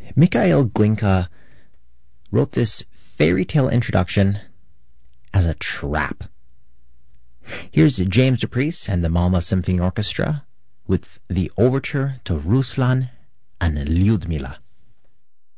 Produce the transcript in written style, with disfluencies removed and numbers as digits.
Mikhail Glinka wrote this fairy tale introduction as a trap. Here's James Dupriest and the Malmö Symphony Orchestra with the overture to Ruslan and Lyudmila.